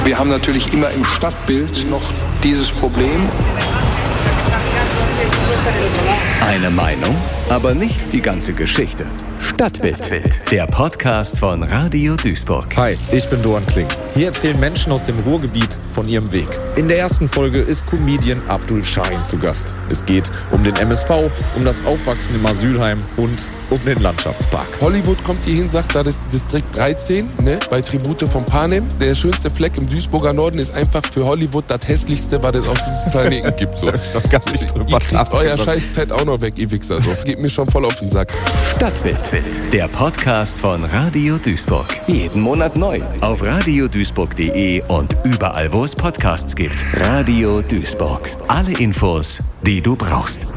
Wir haben natürlich immer im Stadtbild noch dieses Problem. Eine Meinung, aber nicht die ganze Geschichte. Stadtbild, der Podcast von Radio Duisburg. Hi, ich bin Doan Kling. Hier erzählen Menschen aus dem Ruhrgebiet von ihrem Weg. In der ersten Folge ist Comedian Abdul Shahin zu Gast. Es geht um den MSV, um das Aufwachsen im Asylheim und um den Landschaftspark. Hollywood kommt hier hin, sagt, da ist Distrikt 13, ne, bei Tribute von Panem. Der schönste Fleck im Duisburger Norden ist einfach für Hollywood das hässlichste, was es auf diesem Planeten gibt. So. Ich noch gar nicht drüber Ihr kriegt euer scheiß Fett auch noch weg, ihr Wichser. So. Geht mir schon voll auf den Sack. Stadtbild, der Podcast von Radio Duisburg. Jeden Monat neu auf radioduisburg.de und überall, wo es Podcasts gibt. Radio Duisburg. Alle Infos, die du brauchst.